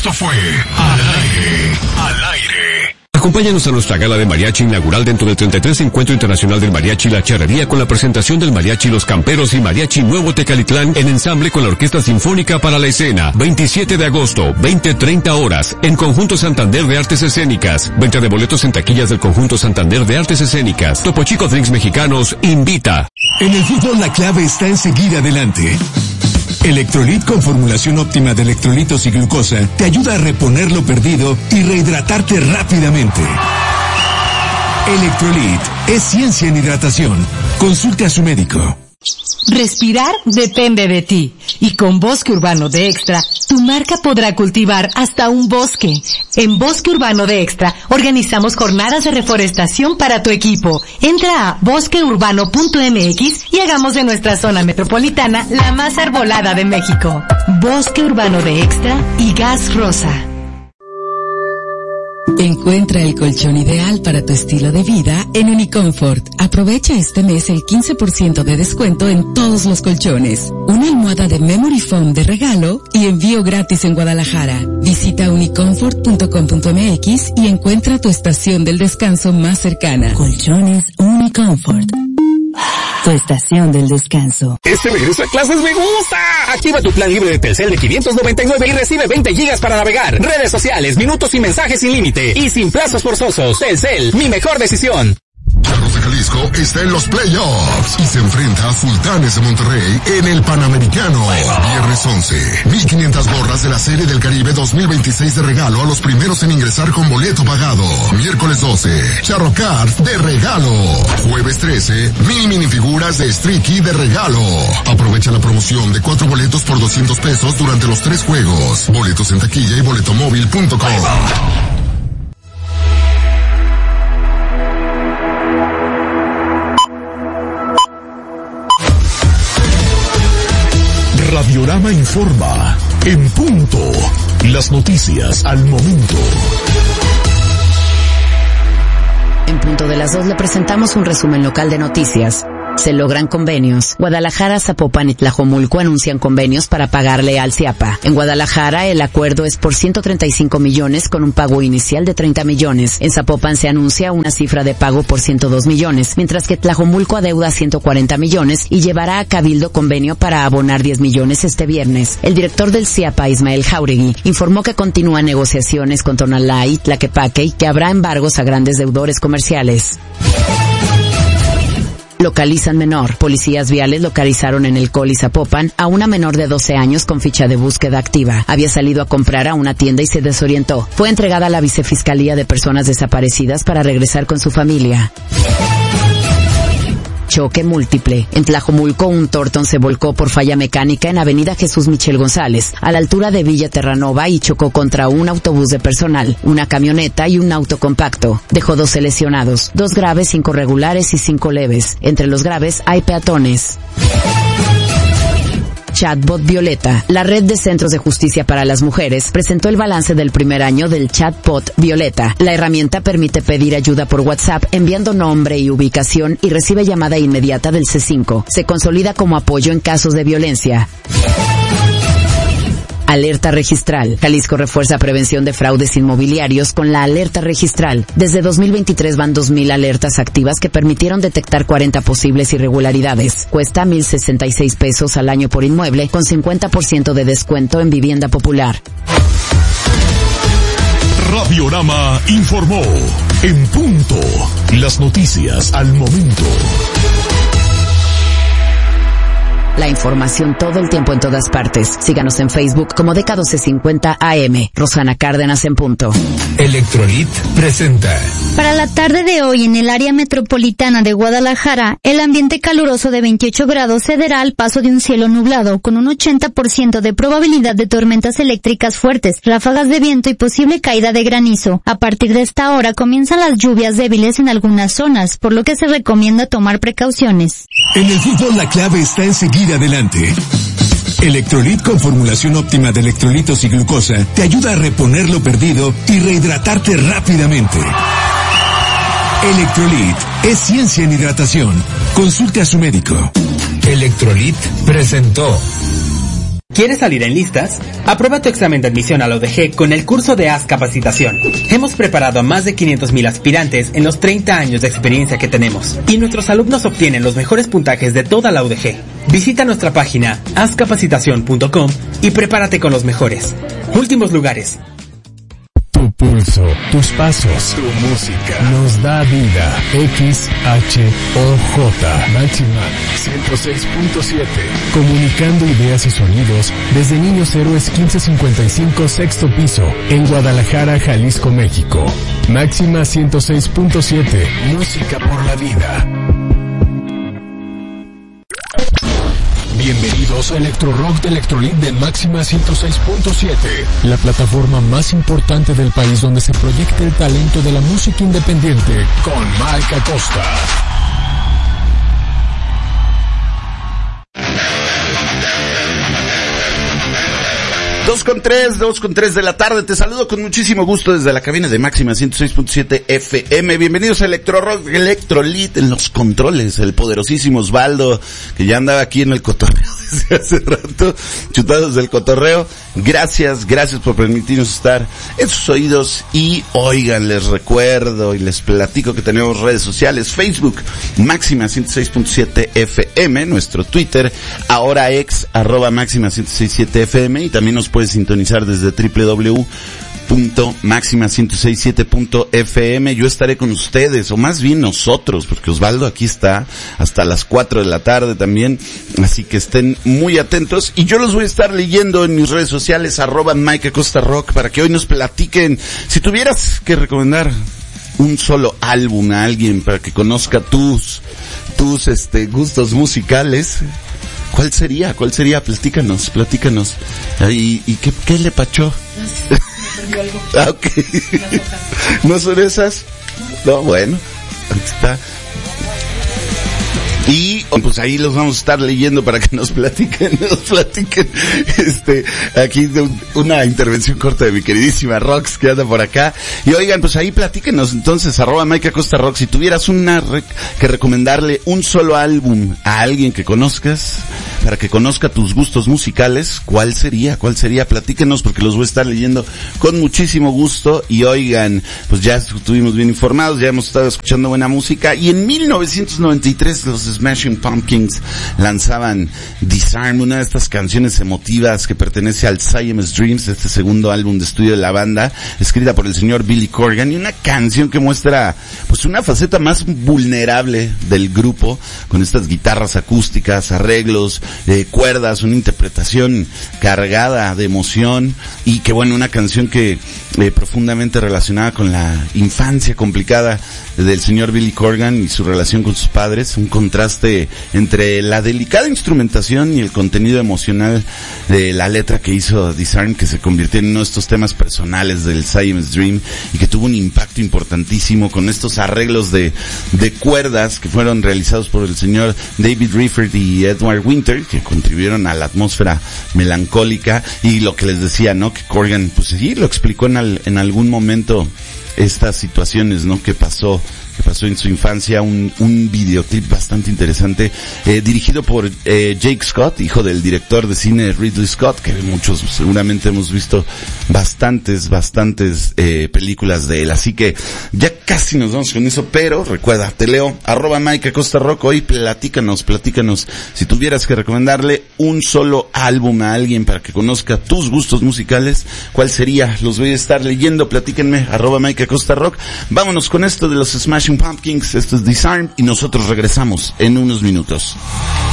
Esto fue Al Aire. Acompáñanos a nuestra gala de mariachi inaugural dentro del 33 Encuentro Internacional del Mariachi La Charrería con la presentación del Mariachi Los Camperos y Mariachi Nuevo Tecalitlán en ensamble con la Orquesta Sinfónica para la Escena. 27 de agosto, 20:30 horas, en Conjunto Santander de Artes Escénicas. Venta de boletos en taquillas del Conjunto Santander de Artes Escénicas. Topo Chico Drinks Mexicanos invita. En el fútbol la clave está en seguir adelante. Electrolit con formulación óptima de electrolitos y glucosa te ayuda a reponer lo perdido y rehidratarte rápidamente. Electrolit es ciencia en hidratación. Consulte a su médico. Respirar depende de ti. Y con Bosque Urbano de Extra, tu marca podrá cultivar hasta un bosque. En Bosque Urbano de Extra, organizamos jornadas de reforestación para tu equipo. Entra a bosqueurbano.mx y hagamos de nuestra zona metropolitana la más arbolada de México. Bosque Urbano de Extra y Gas Rosa. Encuentra el colchón ideal para tu estilo de vida en Unicomfort. Aprovecha este mes el 15% de descuento en todos los colchones. Una almohada de Memory Foam de regalo y envío gratis en Guadalajara. Visita unicomfort.com.mx y encuentra tu estación del descanso más cercana. Colchones Unicomfort. Tu estación del descanso. Este regreso a clases me gusta. Activa tu plan libre de Telcel de 599 y recibe 20 gigas para navegar, redes sociales, minutos y mensajes sin límite y sin plazos forzosos. Telcel, mi mejor decisión. Charros de Jalisco está en los playoffs y se enfrenta a Sultanes de Monterrey en el Panamericano. Viernes 11, 1,500 gorras de la Serie del Caribe 2026 de regalo a los primeros en ingresar con boleto pagado. Miércoles 12, Charro Cards de regalo. Jueves 13, minifiguras de Streaky de regalo. Aprovecha la promoción de 4 boletos por 200 pesos durante los 3 juegos. Boletos en taquilla y boletomóvil.com. Radiorama informa. En punto. Las noticias al momento. En punto de las 2 le presentamos un resumen local de noticias. Se logran convenios. Guadalajara, Zapopan y Tlajomulco anuncian convenios para pagarle al CIAPA. En Guadalajara, el acuerdo es por 135 millones con un pago inicial de 30 millones. En Zapopan se anuncia una cifra de pago por 102 millones, mientras que Tlajomulco adeuda 140 millones y llevará a Cabildo convenio para abonar 10 millones este viernes. El director del CIAPA, Ismael Jauregui, informó que continúan negociaciones con Tonalá y Tlaquepaque y que habrá embargos a grandes deudores comerciales. Localizan menor. Policías viales localizaron en el Coli Zapopan a una menor de 12 años con ficha de búsqueda activa. Había salido a comprar a una tienda y se desorientó. Fue entregada a la Vicefiscalía de Personas Desaparecidas para regresar con su familia. Choque múltiple. En Tlajomulco, un Torton se volcó por falla mecánica en Avenida Jesús Michel González, a la altura de Villa Terranova, y chocó contra un autobús de personal, una camioneta y un auto compacto. Dejó 12 lesionados, 2 graves, 5 regulares y 5 leves. Entre los graves hay peatones. Chatbot Violeta. La Red de Centros de Justicia para las Mujeres presentó el balance del primer año del Chatbot Violeta. La herramienta permite pedir ayuda por WhatsApp enviando nombre y ubicación y recibe llamada inmediata del C5. Se consolida como apoyo en casos de violencia. Alerta registral. Jalisco refuerza prevención de fraudes inmobiliarios con la alerta registral. Desde 2023 van 2,000 alertas activas que permitieron detectar 40 posibles irregularidades. Cuesta 1,066 pesos al año por inmueble, con 50% de descuento en vivienda popular. Radiorama informó. En punto. Las noticias al momento. La información todo el tiempo en todas partes. Síganos en Facebook como DK1250 AM. Rosana Cárdenas en punto. Electrolit presenta. Para la tarde de hoy en el área metropolitana de Guadalajara, el ambiente caluroso de 28 grados cederá al paso de un cielo nublado con un 80% de probabilidad de tormentas eléctricas fuertes, ráfagas de viento y posible caída de granizo. A partir de esta hora comienzan las lluvias débiles en algunas zonas, por lo que se recomienda tomar precauciones. En el fútbol la clave está en seguir adelante. Electrolit con formulación óptima de electrolitos y glucosa te ayuda a reponer lo perdido y rehidratarte rápidamente. Electrolit es ciencia en hidratación. Consulte a su médico. Electrolit presentó ¿Quieres salir en listas? Aprueba tu examen de admisión a la UDG con el curso de Haz Capacitación. Hemos preparado a más de 500,000 aspirantes en los 30 años de experiencia que tenemos, y nuestros alumnos obtienen los mejores puntajes de toda la UDG. Visita nuestra página hazcapacitacion.com y prepárate con los mejores. Últimos lugares. Tu pulso, tus pasos, tu música nos da vida. XHOJ Máxima 106.7. Comunicando ideas y sonidos desde Niños Héroes 1555 sexto piso en Guadalajara, Jalisco, México. Máxima 106.7. Música por la vida. Bienvenidos a Electro Rock de Electrolit de Máxima 106.7, la plataforma más importante del país donde se proyecta el talento de la música independiente con Mike Acosta. 2:03 de la tarde. Te saludo con muchísimo gusto desde la cabina de Máxima 106.7 FM. Bienvenidos a Electro Rock Electrolit en los controles. El poderosísimo Osvaldo, que ya andaba aquí en el cotorreo desde hace rato, chutados del cotorreo. Gracias por permitirnos estar en sus oídos. Y oigan, les recuerdo y les platico que tenemos redes sociales: Facebook, Máxima 106.7 FM, nuestro Twitter, ahora ex, @Máxima 106.7 FM, y también nos puedes sintonizar desde www.maxima1067.fm. Yo estaré con ustedes, o más bien nosotros, porque Osvaldo aquí está hasta las 4 de la tarde también, así que estén muy atentos, y yo los voy a estar leyendo en mis redes sociales, @Mike Acosta Rock, para que hoy nos platiquen. Si tuvieras que recomendar un solo álbum a alguien para que conozca tus gustos musicales, ¿cuál sería? Platícanos. ¿Y qué le pachó? Okay. ¿No son esas? No, bueno, aquí está. Y pues ahí los vamos a estar leyendo para que nos platiquen, aquí de una intervención corta de mi queridísima Rox, que anda por acá. Y oigan, pues ahí platíquenos entonces, @Mike Acosta Rock. Si tuvieras que recomendarle un solo álbum a alguien que conozcas, para que conozca tus gustos musicales, ¿cuál sería? Platíquenos, porque los voy a estar leyendo con muchísimo gusto. Y oigan, pues ya estuvimos bien informados, ya hemos estado escuchando buena música, y en 1993 los Smashing Pumpkins lanzaban Disarm, una de estas canciones emotivas que pertenece al Siamese Dreams, este segundo álbum de estudio de la banda, escrita por el señor Billy Corgan, y una canción que muestra pues una faceta más vulnerable del grupo, con estas guitarras acústicas, arreglos, cuerdas, una interpretación cargada de emoción, y que bueno, una canción que profundamente relacionada con la infancia complicada del señor Billy Corgan y su relación con sus padres, un contraste entre la delicada instrumentación y el contenido emocional de la letra que hizo Disarm, que se convirtió en uno de estos temas personales del Siamese Dream, y que tuvo un impacto importantísimo con estos arreglos de cuerdas que fueron realizados por el señor David Rifford y Edward Winter, que contribuyeron a la atmósfera melancólica. Y lo que les decía, ¿no? Que Corgan, pues sí, lo explicó en algún momento, estas situaciones, ¿no? que pasó en su infancia, un videoclip bastante interesante, dirigido por Jake Scott, hijo del director de cine Ridley Scott, que muchos seguramente hemos visto bastantes películas de él. Así que ya casi nos vamos con eso, pero recuerda, te leo, @Mike Acosta Rock. Hoy platícanos, si tuvieras que recomendarle un solo álbum a alguien para que conozca tus gustos musicales, ¿cuál sería? Los voy a estar leyendo, platíquenme, @Mike Acosta Rock. Vámonos con esto de los Smashing Pumpkins, esto es Disarm, y nosotros regresamos en unos minutos.